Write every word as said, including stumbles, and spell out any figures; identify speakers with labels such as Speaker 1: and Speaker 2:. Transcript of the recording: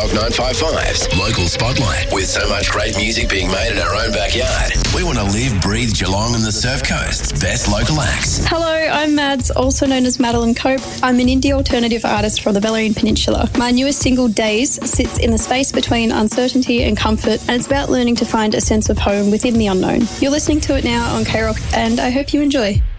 Speaker 1: Rock nine fifty-five's Local Spotlight. With so much great music being made in our own backyard, we want to live, breathe Geelong and the Surf Coast's best local acts.
Speaker 2: Hello, I'm Mads, also known as Madeline Cope. I'm an indie alternative artist from the Bellarine Peninsula. My newest single, Days, sits in the space between uncertainty and comfort, and it's about learning to find a sense of home within the unknown. You're listening to it now on K-Rock, and I hope you enjoy.